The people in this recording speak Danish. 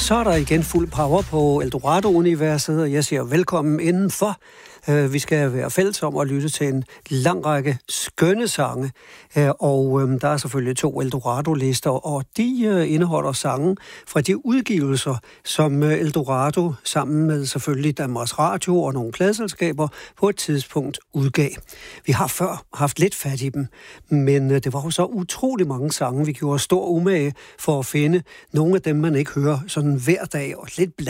så er der igen fuld power på Eldorado-universet, og jeg siger velkommen indenfor. Vi skal være fælles om at lytte til en lang række skønne sange, og der er selvfølgelig 2 Eldorado-lister, og de indeholder sange fra de udgivelser, som Eldorado sammen med selvfølgelig Danmarks Radio og nogle pladeselskaber på et tidspunkt udgav. Vi har før haft lidt fat i dem, men det var jo så utrolig mange sange. Vi gjorde stor umage for at finde nogle af dem, man ikke hører sådan hver dag, og lidt